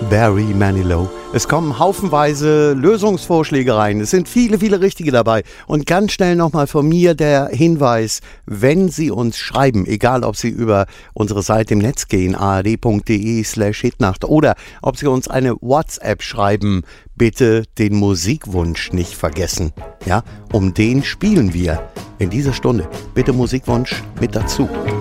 Barry Manilow. Es kommen haufenweise Lösungsvorschläge rein. Es sind viele, viele richtige dabei. Und ganz schnell nochmal von mir der Hinweis, wenn Sie uns schreiben, egal ob Sie über unsere Seite im Netz gehen, ard.de/hitnacht, oder ob Sie uns eine WhatsApp schreiben, bitte den Musikwunsch nicht vergessen. Ja, um den spielen wir in dieser Stunde. Bitte Musikwunsch mit dazu.